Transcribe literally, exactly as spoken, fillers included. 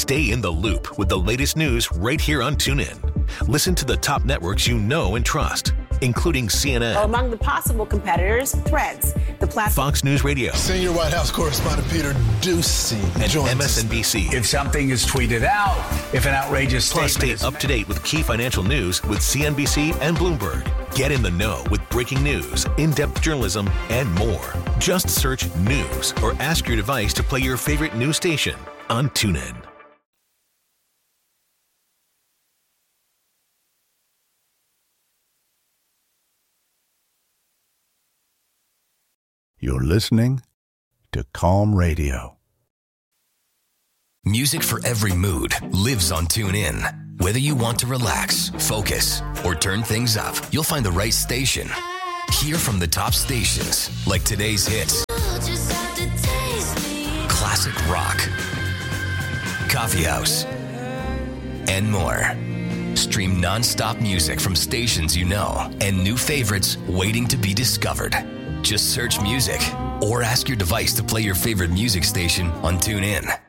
Stay in the loop with the latest news right here on TuneIn. Listen to the top networks you know and trust, including C N N. Among the possible competitors, Threads, the platform. Fox News Radio. Senior White House correspondent Peter Doocy and joins M S N B C. If something is tweeted out, if an outrageous Plus, stay statement up to date with key financial news with C N B C and Bloomberg. Get in the know with breaking news, in-depth journalism, and more. Just search news or ask your device to play your favorite news station on TuneIn. You're listening to Calm Radio. Music for every mood lives on TuneIn. Whether you want to relax, focus, or turn things up, you'll find the right station. Hear from the top stations like today's hits, classic rock, coffee house, and more. Stream non-stop music from stations you know and new favorites waiting to be discovered. Just search music or ask your device to play your favorite music station on TuneIn.